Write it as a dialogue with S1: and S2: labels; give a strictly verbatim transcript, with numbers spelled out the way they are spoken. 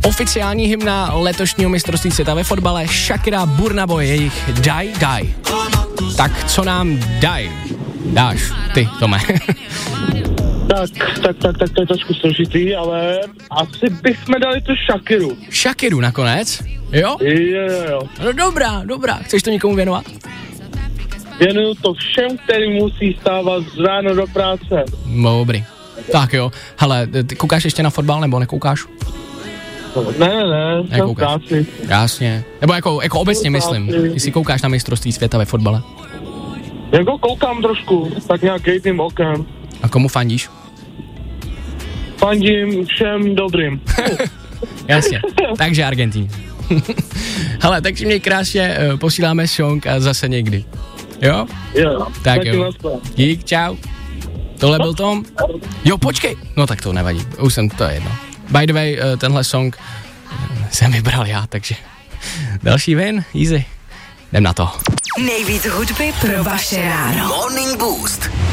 S1: Oficiální hymna letošního mistrovství světa ve fotbale, Shakira, Burna Boy, jejich Daj, daj. Tak co nám daj? Dáš, ty, Tome.
S2: Tak, tak, tak, tak, to je trošku složitý, ale asi bychom dali tu Shakiru.
S1: Shakiru nakonec? Jo?
S2: Jo, jo, jo.
S1: No dobrá, dobrá. Chceš to někomu věnovat?
S2: Věnuju to všem, který musí stávat z ráno do práce.
S1: Dobrý. Tak jo. Hele, ty koukáš ještě na fotbal, nebo nekoukáš?
S2: Ne, ne, ne, jsem v práci.
S1: Jasně. Nebo jako, jako obecně myslím, jestli koukáš na mistrovství světa ve fotbale.
S2: Jako koukám trošku, tak nějak jedným okem.
S1: A komu fandíš?
S2: Fandím všem dobrým.
S1: Jasně, takže Argentín. Hele, takže mě krásně uh, posíláme song a zase někdy. Jo?
S2: Jo.
S1: Tak jo. Dík, čau. Tohle byl Tom? Jo, počkej. No tak to nevadí, už jsem, to je jedno. By the way, uh, tenhle song jsem vybral já, takže další win, easy. Jdem na to.
S3: Nejvíc hudby pro vaše ráno.
S4: Morning Boost.